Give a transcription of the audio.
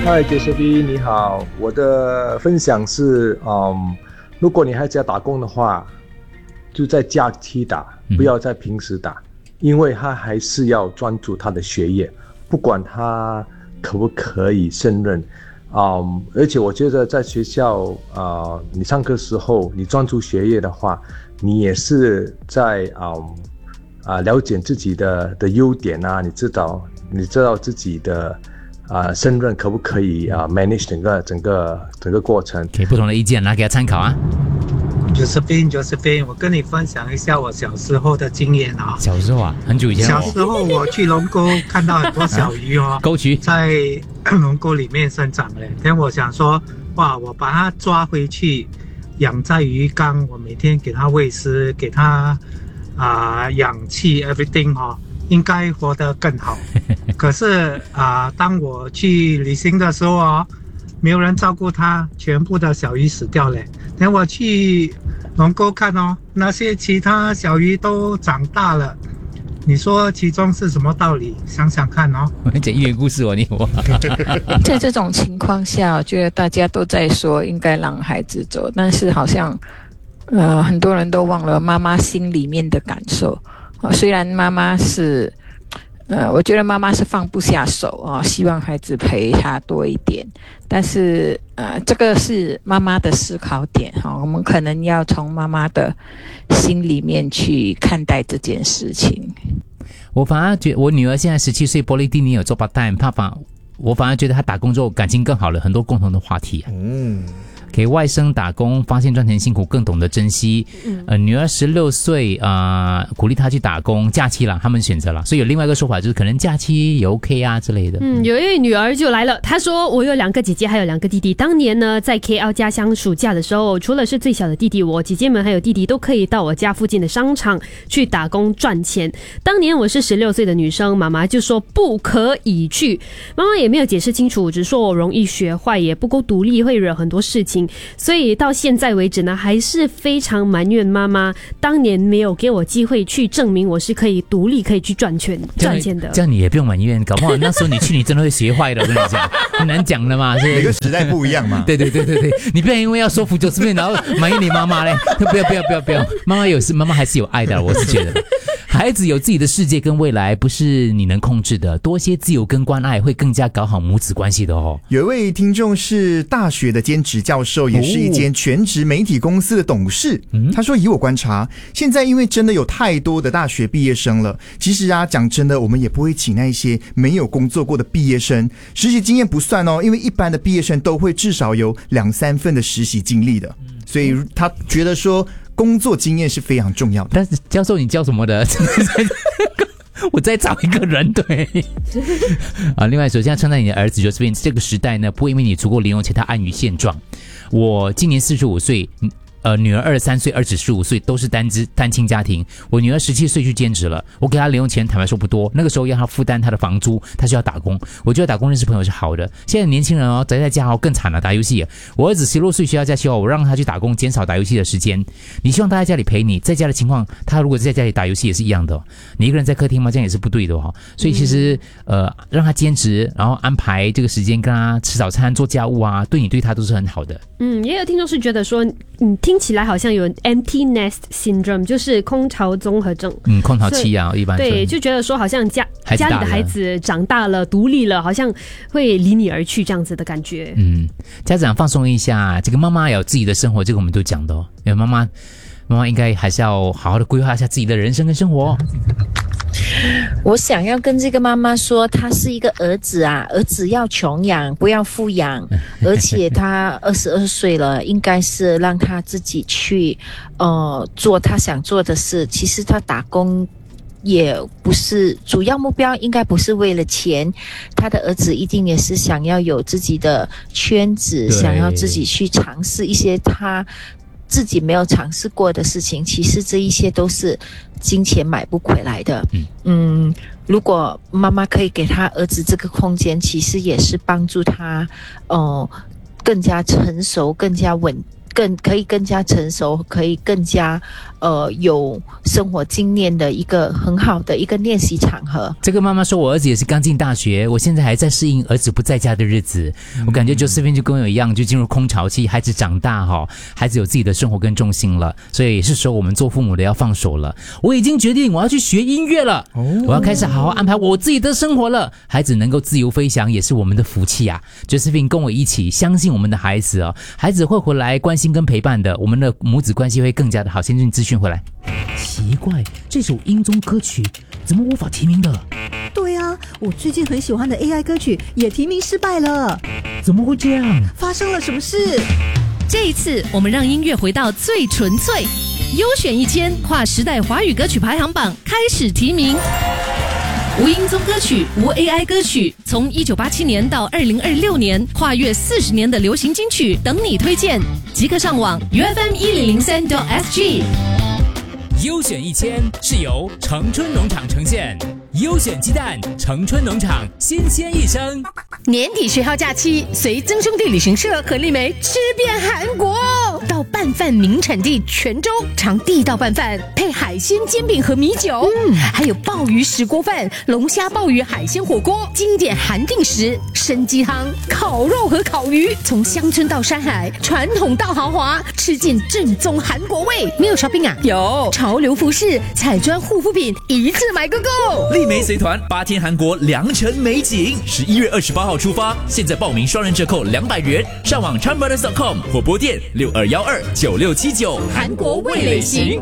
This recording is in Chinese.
嗨，杰斯比，你好。我的分享是，如果你还在打工的话，就在假期打，不要在平时打，因为他还是要专注他的学业，不管他可不可以胜任。而且我觉得在学校，你上课时候你专注学业的话，你也是在了解自己的优点啊，你知道自己的胜任可不可以manage 整个过程， 给不同的意见拿给他参考啊。 Josephine， 我跟你分享一下我小时候的经验啊。 小时候啊，很久以前。 小时候我去龙沟看到很多小鱼哦， 沟渠在龙沟里面生长嘞。但我想说，哇，我把它抓回去养在鱼缸，我每天给它喂食，给它氧气 everything 哦，应该活得更好。可是当我去旅行的时候哦，没有人照顾它，全部的小鱼死掉了。等我去龙沟看哦，那些其他小鱼都长大了，你说其中是什么道理？想想看哦。 我讲寓言故事哦，你我。 在这种情况下，我觉得大家都在说应该让孩子走，但是好像很多人都忘了妈妈心里面的感受。虽然妈妈是我觉得妈妈是放不下手希望孩子陪她多一点，但是这个是妈妈的思考点我们可能要从妈妈的心里面去看待这件事情。 我反而觉得我女儿现在17岁，玻璃弟你有做 part time， 我反而觉得她打工之后感情更好了，很多共同的话题给外甥打工，发现赚钱辛苦，更懂得珍惜。女儿16岁，鼓励她去打工，假期啦，他们选择了。所以有另外一个说法，就是可能假期也 OK 啊之类的。 有一位女儿就来了，她说我有2个姐姐，还有2个弟弟。当年呢，在 KL 家乡暑假的时候，除了是最小的弟弟，我姐姐们还有弟弟都可以到我家附近的商场去打工赚钱。当年我是16岁的女生，妈妈就说不可以去。妈妈也没有解释清楚，只说我容易学坏，也不够独立，会惹很多事情。所以到现在为止呢，还是非常埋怨妈妈当年没有给我机会去证明我是可以独立，可以去赚钱的。 这样你也不用埋怨，搞不好那时候你去，你真的会学坏的。我跟你讲，很难讲的嘛， 每个时代不一样嘛。 对，你不要因为要说服Josephine然后埋怨你妈妈嘞，不要，妈妈还是有爱的，我是觉得。孩子有自己的世界跟未来，不是你能控制的，多些自由跟关爱会更加搞好母子关系的哦。 有一位听众是大学的兼职教授，也是一间全职媒体公司的董事。他说以我观察，现在因为真的有太多的大学毕业生了，其实讲真的，我们也不会请那些没有工作过的毕业生，实习经验不算因为一般的毕业生都会至少有2-3份的实习经历的，所以他觉得说工作经验是非常重要的。 但是教授你教什么的？我再找一个人，对另外首先要称赞你的儿子Josephine，这个时代呢不会因为你足够零用钱他安于现状。我今年45岁，女儿23岁，儿子15岁，都是单亲家庭。我女儿17岁去兼职了，我给她零用钱，坦白说不多。那个时候要她负担她的房租，她需要打工。我觉得打工认识朋友是好的。现在年轻人宅在家更惨了，打游戏。我儿子16岁学校假期我让他去打工，减少打游戏的时间。你希望他在家里陪你，在家的情况，他如果在家里打游戏也是一样的你一个人在客厅吗？这样也是不对的所以其实让他兼职，然后安排这个时间跟他吃早餐、做家务对你对他都是很好的。 也有听众是觉得说，听起来好像有 empty nest syndrome， 就是空巢综合症。 空巢期一般对，就觉得说好像家里的孩子长大了、独立了，好像会离你而去这样子的感觉。 家长放松一下，这个妈妈有自己的生活，这个我们都讲的因为妈妈应该还是要好好的规划一下自己的人生跟生活。 我想要跟这个妈妈说，他是一个儿子儿子要穷养，不要富养，而且他22岁了，应该是让他自己去做他想做的事。其实他打工也不是主要目标，应该不是为了钱，他的儿子一定也是想要有自己的圈子，想要自己去尝试一些他自己没有尝试过的事情。其实这一些都是金钱买不回来的。如果妈妈可以给他儿子这个空间，其实也是帮助他更加成熟、更加稳可以更加成熟，可以更加有生活经验的一个很好的一个练习场合。 这个妈妈说，我儿子也是刚进大学，我现在还在适应儿子不在家的日子。我感觉Josephine就跟我一样，就进入空巢期，孩子长大孩子有自己的生活跟重心了，所以是时候我们做父母的要放手了。我已经决定我要去学音乐了，我要开始好好安排我自己的生活了。孩子能够自由飞翔也是我们的福气啊。Josephine 跟我一起相信我们的孩子孩子会回来关心跟陪伴的，我们的母子关系会更加的好。先进资讯回来。奇怪，这首英宗歌曲怎么无法提名的？ 对啊，我最近很喜欢的 AI 歌曲也提名失败了。 怎么会这样？ 发生了什么事？ 这一次我们让音乐回到最纯粹，优选1000跨时代华语歌曲排行榜开始提名。无音宗歌曲，无 AI 歌曲，从1987年到2026年，跨越40年的流行金曲等你推荐，即刻上网 UFM1003.SG。 优选1000是由城春农场呈现，优选鸡蛋，城春农场新鲜一生。 年底学号假期，随曾兄弟旅行社和丽梅吃遍韩国，到拌饭名产地泉州尝地道拌饭，配海鲜煎饼和米酒，还有鲍鱼石锅饭、龙虾鲍鱼海鲜火锅，经典韩定食、参鸡汤、烤肉和烤鱼，从乡村到山海，传统到豪华，吃尽正宗韩国味。没有 shopping 啊？有潮流服饰、彩妆护肤品，一次买个够。 丽梅随团8天韩国良辰美景，11月28号出发，现在报名双人折扣200元，上网 charmbrothers.com 或拨电62129679。 韩国味蕾行。